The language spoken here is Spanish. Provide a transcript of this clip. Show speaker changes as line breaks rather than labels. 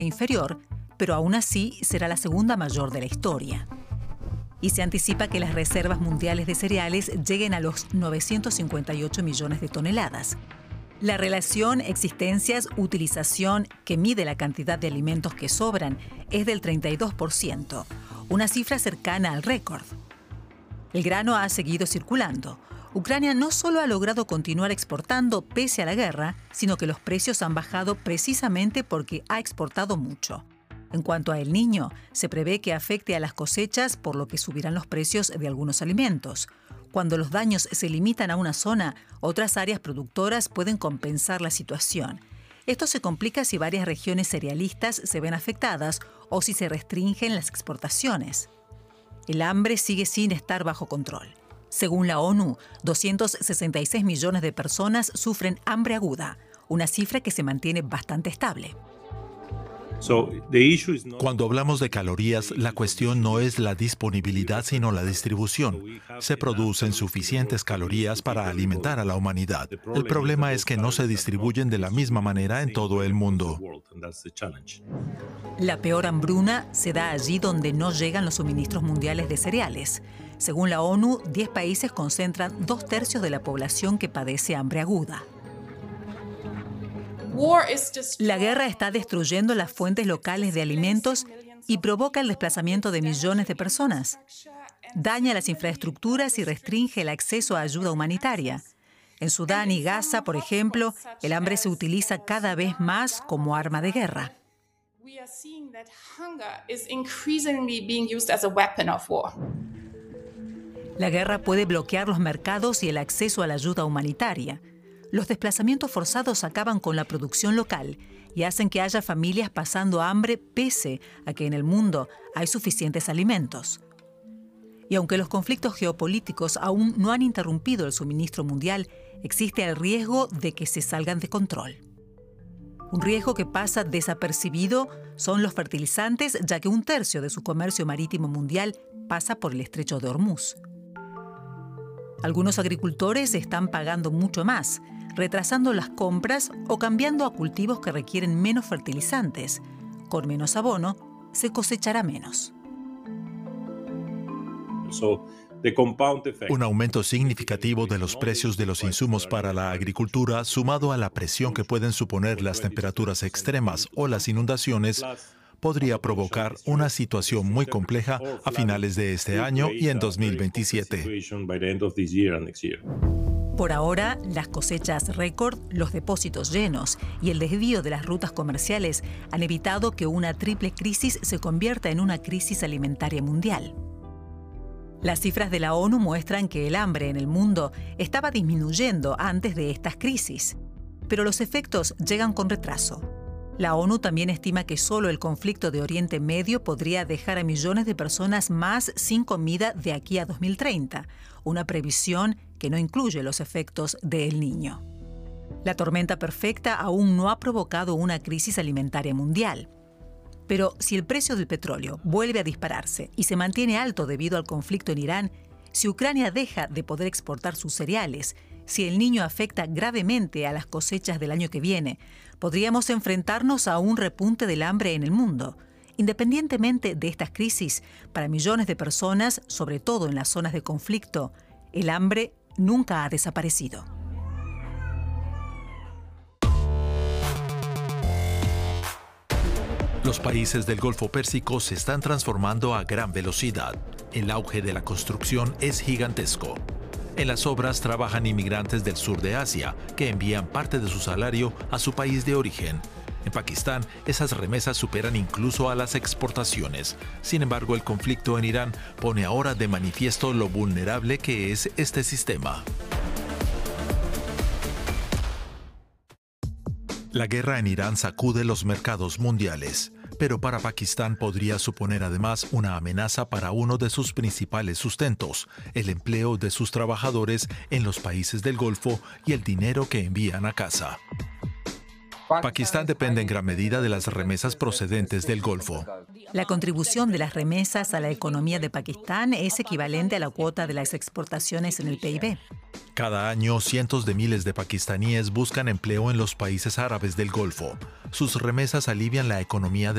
inferior, pero aún así será la segunda mayor de la historia. Y se anticipa que las reservas mundiales de cereales lleguen a los 958 millones de toneladas. La relación existencias-utilización, que mide la cantidad de alimentos que sobran, es del 32%, una cifra cercana al récord. El grano ha seguido circulando. Ucrania no solo ha logrado continuar exportando pese a la guerra, sino que los precios han bajado precisamente porque ha exportado mucho. En cuanto a El Niño, se prevé que afecte a las cosechas, por lo que subirán los precios de algunos alimentos. Cuando los daños se limitan a una zona, otras áreas productoras pueden compensar la situación. Esto se complica si varias regiones cerealistas se ven afectadas o si se restringen las exportaciones. El hambre sigue sin estar bajo control. Según la ONU, 266 millones de personas sufren hambre aguda, una cifra que se mantiene bastante estable.
Cuando hablamos de calorías, la cuestión no es la disponibilidad, sino la distribución. Se producen suficientes calorías para alimentar a la humanidad. El problema es que no se distribuyen de la misma manera en todo el mundo.
La peor hambruna se da allí donde no llegan los suministros mundiales de cereales. Según la ONU, 10 países concentran 2/3 de la población que padece hambre aguda. La guerra está destruyendo las fuentes locales de alimentos y provoca el desplazamiento de millones de personas. Daña las infraestructuras y restringe el acceso a ayuda humanitaria. En Sudán y Gaza, por ejemplo, el hambre se utiliza cada vez más como arma de guerra. La guerra puede bloquear los mercados y el acceso a la ayuda humanitaria. Los desplazamientos forzados acaban con la producción local y hacen que haya familias pasando hambre pese a que en el mundo hay suficientes alimentos. Y aunque los conflictos geopolíticos aún no han interrumpido el suministro mundial, existe el riesgo de que se salgan de control. Un riesgo que pasa desapercibido son los fertilizantes, ya que 1/3 de su comercio marítimo mundial pasa por el estrecho de Hormuz. Algunos agricultores están pagando mucho más, retrasando las compras o cambiando a cultivos que requieren menos fertilizantes. Con menos abono, se cosechará menos.
Un aumento significativo de los precios de los insumos para la agricultura, sumado a la presión que pueden suponer las temperaturas extremas o las inundaciones, podría provocar una situación muy compleja a finales de este año y en 2027.
Por ahora, las cosechas récord, los depósitos llenos y el desvío de las rutas comerciales han evitado que una triple crisis se convierta en una crisis alimentaria mundial. Las cifras de la ONU muestran que el hambre en el mundo estaba disminuyendo antes de estas crisis, pero los efectos llegan con retraso. La ONU también estima que solo el conflicto de Oriente Medio podría dejar a millones de personas más sin comida de aquí a 2030, una previsión que no incluye los efectos de El Niño. La tormenta perfecta aún no ha provocado una crisis alimentaria mundial. Pero si el precio del petróleo vuelve a dispararse y se mantiene alto debido al conflicto en Irán, si Ucrania deja de poder exportar sus cereales, si El Niño afecta gravemente a las cosechas del año que viene, podríamos enfrentarnos a un repunte del hambre en el mundo. Independientemente de estas crisis, para millones de personas, sobre todo en las zonas de conflicto, el hambre nunca ha desaparecido.
Los países del Golfo Pérsico se están transformando a gran velocidad. El auge de la construcción es gigantesco. En las obras trabajan inmigrantes del sur de Asia, que envían parte de su salario a su país de origen. En Pakistán, esas remesas superan incluso a las exportaciones. Sin embargo, el conflicto en Irán pone ahora de manifiesto lo vulnerable que es este sistema. La guerra en Irán sacude los mercados mundiales, pero para Pakistán podría suponer además una amenaza para uno de sus principales sustentos, el empleo de sus trabajadores en los países del Golfo y el dinero que envían a casa. Pakistán depende en gran medida de las remesas procedentes del Golfo.
La contribución de las remesas a la economía de Pakistán es equivalente a la cuota de las exportaciones en el PIB.
Cada año, cientos de miles de pakistaníes buscan empleo en los países árabes del Golfo. Sus remesas alivian la economía de